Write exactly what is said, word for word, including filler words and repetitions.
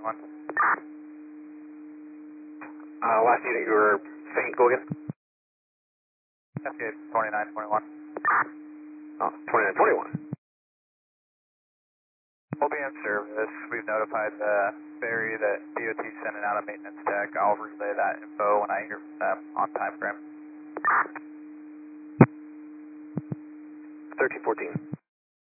twenty-one. Uh, last unit you were saying, go again? F K twenty-nine twenty-one. Oh, twenty-nine twenty-one. We'll be in service. We've notified the ferry that D O T's sending out a maintenance tech. I'll relay that info when I hear from them on time frame. thirteen fourteen.